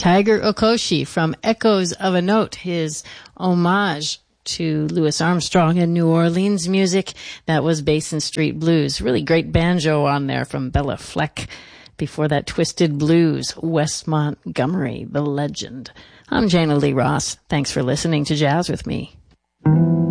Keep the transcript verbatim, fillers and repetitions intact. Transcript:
Tiger Okoshi from Echoes of a Note, his homage to Louis Armstrong and New Orleans music. That was Basin Street Blues. Really great banjo on there from Bella Fleck. Before that, Twisted Blues, Wes Montgomery, the legend. I'm Jana Lee Ross. Thanks for listening to Jazz with Me.